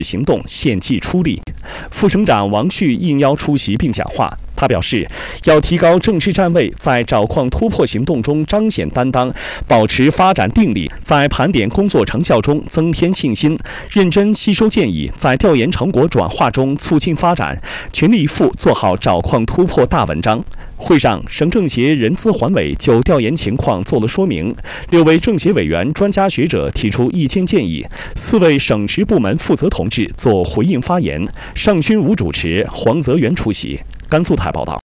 行动献计出力。副省长王旭应邀出席并讲话。他表示，要提高政治站位，在找矿突破行动中彰显担当，保持发展定力，在盘点工作成效中增添信心，认真吸收建议，在调研成果转化中促进发展，全力以赴做好找矿突破大文章。会上，省政协人资环委就调研情况做了说明，6位政协委员、专家学者提出意见建议，4位省直部门负责同志做回应发言。尚勋武主持，黄泽元出席。甘肃台报道。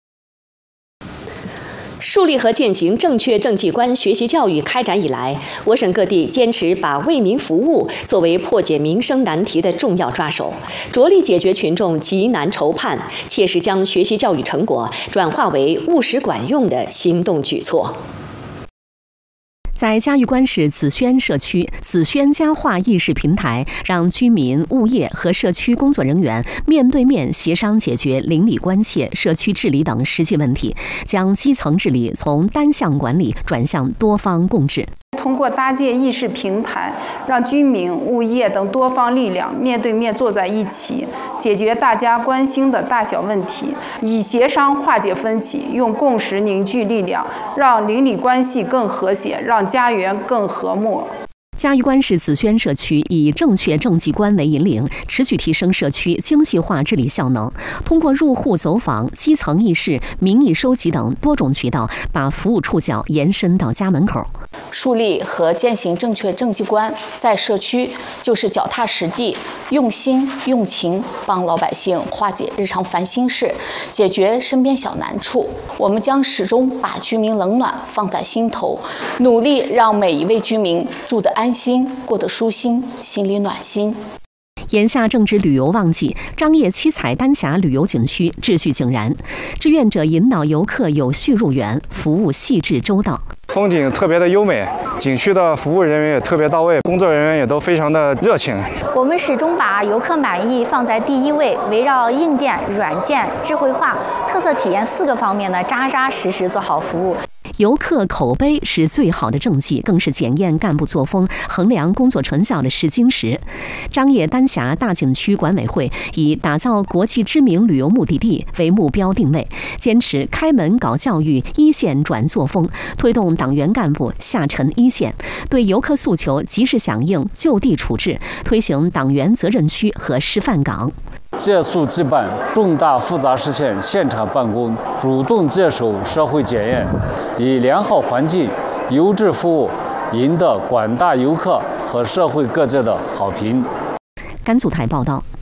树立和践行正确政绩观学习教育开展以来，我省各地坚持把为民服务作为破解民生难题的重要抓手，着力解决群众急难愁盼，切实将学习教育成果转化为务实管用的行动举措。 在嘉峪关市紫萱社区，紫萱佳话议事平台让居民、物业和社区工作人员面对面协商解决邻里关切、社区治理等实际问题，将基层治理从单项管理转向多方共治。 通过搭建议事平台，让居民、物业等多方力量面对面坐在一起，解决大家关心的大小问题，以协商化解分歧，用共识凝聚力量，让邻里关系更和谐，让家园更和睦。 嘉峪关市紫萱社区以正确政绩观为引领，持续提升社区精细化治理效能。通过入户走访、基层议事、民意收集等多种渠道，把服务触角延伸到家门口。 树立和践行正确政绩观，在社区就是脚踏实地、用心用情，帮老百姓化解日常烦心事，解决身边小难处。我们将始终把居民冷暖放在心头，努力让每一位居民住得安心，过得舒心，心里暖心。 眼下正值旅游旺季，张掖七彩丹霞旅游景区秩序井然，志愿者引导游客有序入园，服务细致周到。 风景特别的优美，景区的服务人员也特别到位，工作人员也都非常的热情。 我们始终把游客满意放在第一位，围绕硬件、软件、智慧化、特色体验4个方面呢，扎扎实实做好服务。 游客口碑是最好的政绩，更是检验干部作风、衡量工作成效的试金石。张掖丹霞大景区管委会以打造国际知名旅游目的地为目标定位，坚持开门搞教育、一线转作风，推动党员干部下沉一线，对游客诉求及时响应、就地处置，推行党员责任区和示范岗。 借宿即办，重大复杂事件现场办公，主动接受社会检验，以良好环境、优质服务赢得广大游客和社会各界的好评。 甘肃台报道。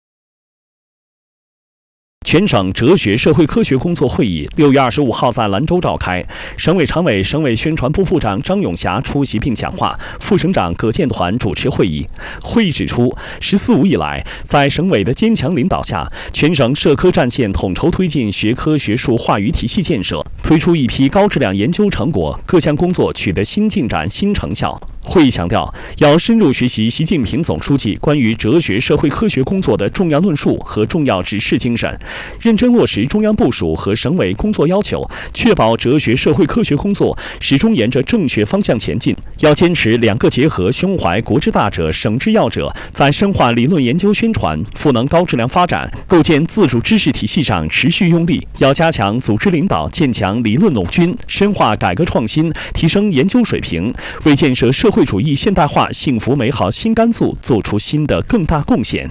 全省哲学社会科学工作会议6月25号在兰州召开，省委常委、省委宣传部部长张永霞出席并讲话，副省长葛建团主持会议。会议指出，“14·5”以来，在省委的坚强领导下，全省社科战线统筹推进学科学术话语体系建设，推出一批高质量研究成果，各项工作取得新进展、新成效。会议强调，要深入学习习近平总书记关于哲学社会科学工作的重要论述和重要指示精神，认真落实中央部署和省委工作要求，确保哲学社会科学工作始终沿着正确方向前进。要坚持两个结合，胸怀国之大者、省之要者，在深化理论研究宣传、赋能高质量发展、构建自主知识体系上持续用力。要加强组织领导，建强理论拢军，深化改革创新，提升研究水平，为建设社会主义现代化幸福美好新甘肃做出新的更大贡献。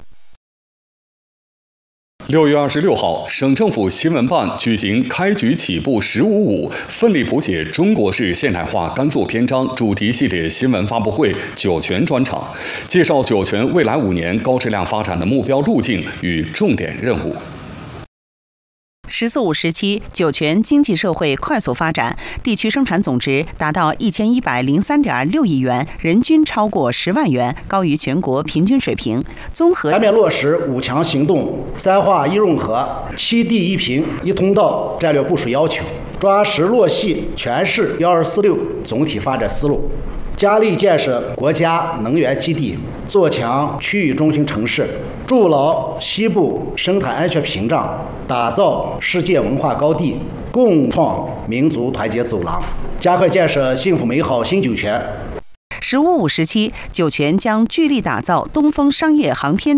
6月26号，省政府新闻办举行开局起步15·5奋力谱写中国式现代化甘肃篇章主题系列新闻发布会酒泉专场，介绍酒泉未来5年高质量发展的目标路径与重点任务。 “14·5”时期，酒泉经济社会快速发展，地区生产总值达到1103.6亿元，人均超过10万元，高于全国平均水平。综合全面落实5强行动、3化1融合、7地1平1通道战略部署要求，抓实落细全市“1246”总体发展思路，加力建设国家能源基地，做强区域中心城市，筑牢西部生态安全屏障，打造世界文化高地，共创民族团结走廊，加快建设幸福美好新酒泉。 “十五五”时期，酒泉将聚力打造东风商业航天